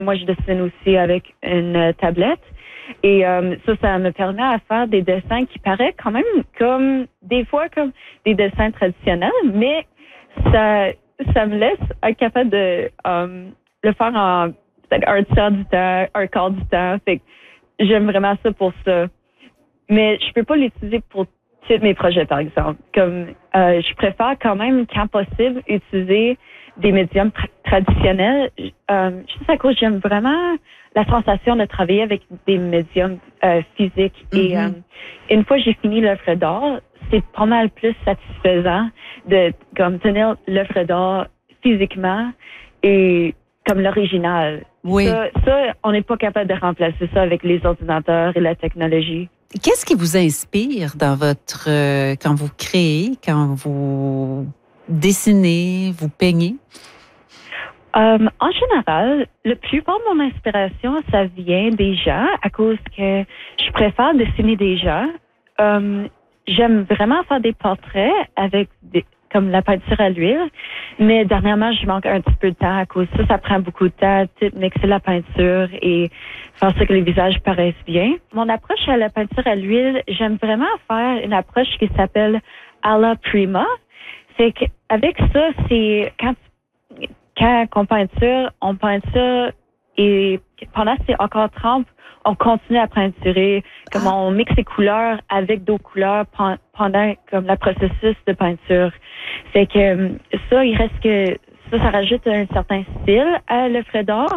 Moi, je dessine aussi avec une tablette. Et ça me permet à faire des dessins qui paraissent quand même comme des fois comme des dessins traditionnels, mais ça me laisse être capable de le faire en peut-être un tiers du temps, un quart du temps. Fait que j'aime vraiment ça pour ça. Mais je peux pas l'utiliser pour tous mes projets, par exemple. Comme je préfère quand même, quand possible, utiliser des médiums traditionnels. Juste à cause, j'aime vraiment la sensation de travailler avec des médiums physiques. Et une fois que j'ai fini l'œuvre d'art, c'est pas mal plus satisfaisant de comme tenir l'œuvre d'art physiquement et comme l'original. Oui. Ça, on n'est pas capable de remplacer ça avec les ordinateurs et la technologie. Qu'est-ce qui vous inspire dans votre quand vous créez, quand vous dessinez, vous peignez? En général, la plupart de mon inspiration, ça vient des gens à cause que je préfère dessiner des gens. J'aime vraiment faire des portraits avec comme la peinture à l'huile, mais dernièrement, je manque un petit peu de temps à cause de ça. Ça prend beaucoup de temps, mixer la peinture et faire ça que les visages paraissent bien. Mon approche à la peinture à l'huile, j'aime vraiment faire une approche qui s'appelle alla prima. C'est qu'avec ça, c'est quand on peinture et pendant que c'est encore trempe, on continue à peinturer, comme on mixe les couleurs avec d'autres couleurs pendant comme le processus de peinture. C'est que ça, il reste que ça rajoute un certain style à l'œuvre d'art.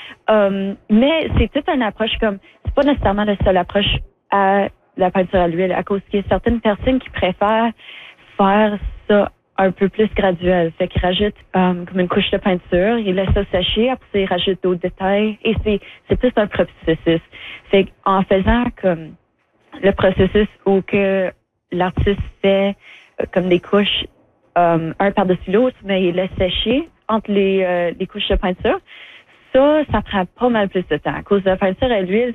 Mais c'est toute une approche comme c'est pas nécessairement la seule approche à la peinture à l'huile, à cause qu'il y a certaines personnes qui préfèrent faire ça un peu plus graduel. Fait qu'ils rajoutent comme une couche de peinture, ils laissent ça sécher, après ça, ils rajoutent d'autres détails et c'est plus un processus. Fait qu'en faisant comme le processus où que l'artiste fait comme des couches un par-dessus l'autre, mais il laisse sécher entre les couches de peinture, ça prend pas mal plus de temps. À cause de la peinture à l'huile,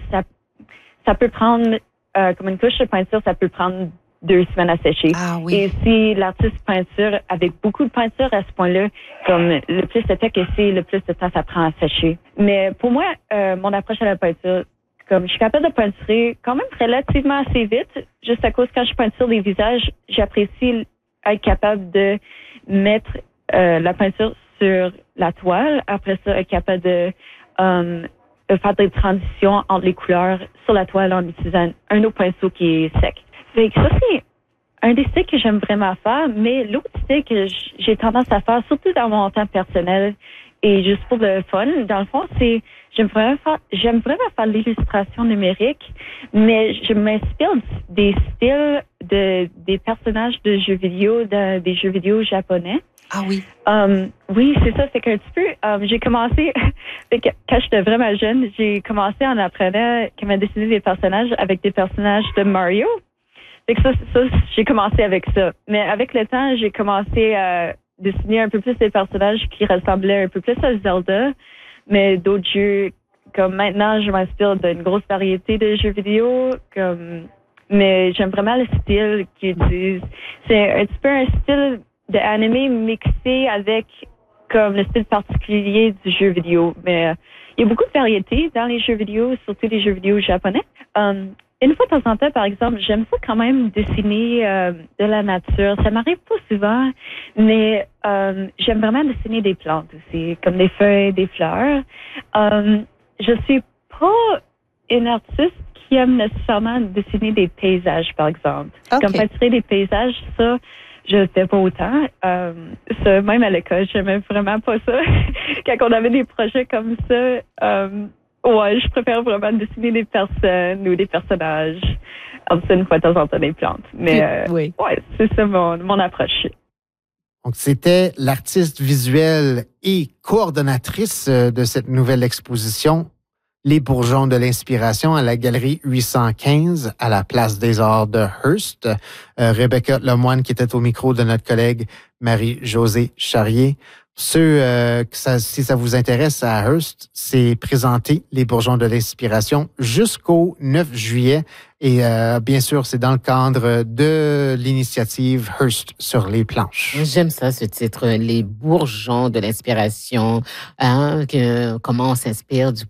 ça peut prendre comme une couche de peinture, ça peut prendre 2 semaines à sécher. Ah oui. Et si l'artiste peinture avec beaucoup de peinture à ce point-là, comme le plus de temps que c'est, le plus de temps ça prend à sécher. Mais pour moi, mon approche à la peinture, comme je suis capable de peinturer quand même relativement assez vite, juste à cause quand je peinture des visages, j'apprécie être capable de mettre la peinture sur la toile. Après ça, être capable de faire des transitions entre les couleurs sur la toile en utilisant un autre pinceau qui est sec. Fait que ça, c'est un des styles que j'aime vraiment faire, mais l'autre style que j'ai tendance à faire, surtout dans mon temps personnel et juste pour le fun, dans le fond, c'est j'aime vraiment faire l'illustration numérique, mais je m'inspire des styles des personnages de jeux vidéo, des jeux vidéo japonais. Ah oui. Oui, c'est ça. C'est qu'un petit peu, j'ai commencé, quand j'étais vraiment jeune, j'ai commencé en apprenant comment dessiner des personnages avec des personnages de Mario. Fait que ça, j'ai commencé avec ça. Mais avec le temps, j'ai commencé à dessiner un peu plus des personnages qui ressemblaient un peu plus à Zelda, mais d'autres jeux. Comme maintenant, je m'inspire d'une grosse variété de jeux vidéo, mais j'aime vraiment le style qu'ils utilisent. C'est un petit peu un style d'anime mixé avec comme le style particulier du jeu vidéo. Mais il y a beaucoup de variétés dans les jeux vidéo, surtout les jeux vidéo japonais. Une fois de temps en temps, par exemple, j'aime ça quand même dessiner de la nature. Ça m'arrive pas souvent, mais j'aime vraiment dessiner des plantes aussi, comme des feuilles, des fleurs. Je suis pas une artiste qui aime nécessairement dessiner des paysages, par exemple. Okay. Comme peinturer des paysages, ça, je ne fais pas autant. Ça, même à l'école, j'aimais vraiment pas ça. Quand on avait des projets comme ça, ouais, je préfère vraiment dessiner des personnes ou des personnages. Ça, une fois de temps en temps, des plantes. Mais oui. Ouais, c'est ça mon approche. Donc, c'était l'artiste visuelle et coordonnatrice de cette nouvelle exposition, Les Bourgeons de l'inspiration à la Galerie 815 à la Place des Arts de Hearst. Rebecca Lemoine qui était au micro de notre collègue Marie-Josée Charrier. Si ça vous intéresse à Hearst, c'est présenté les Bourgeons de l'inspiration jusqu'au 9 juillet. Et bien sûr, c'est dans le cadre de l'initiative Hearst sur les planches. J'aime ça, ce titre, Les Bourgeons de l'inspiration. Comment on s'inspire du